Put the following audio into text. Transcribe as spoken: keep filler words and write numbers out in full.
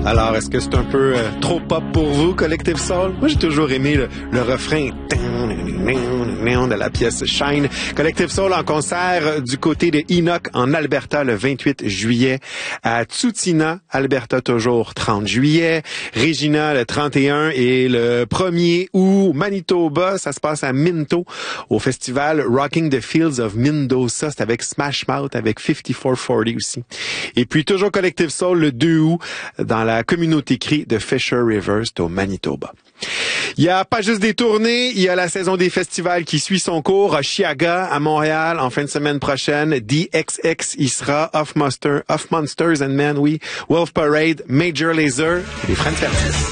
Alors, est-ce que c'est un peu euh, trop pop pour vous, Collective Soul? Moi, j'ai toujours aimé le, le refrain de la pièce Shine. Collective Soul en concert du côté de Enoch en Alberta le vingt-huit juillet. À Tsutina, Alberta toujours trente juillet. Regina le trente et un et le premier août, Manitoba, ça se passe à Minto au festival Rocking the Fields of Mendoza. C'est avec Smash Mouth, avec cinquante-quatre quarante aussi. Et puis toujours Collective Soul le deux août dans la communauté cri de Fisher Rivers au Manitoba. Il y a pas juste des tournées, il y a la saison des festivals qui suit son cours. À Chiaga, à Montréal, en fin de semaine prochaine, D X X y sera, Off Monster, Off Monsters and Men, oui, Wolf Parade, Major Lazer et les Friends Fertis.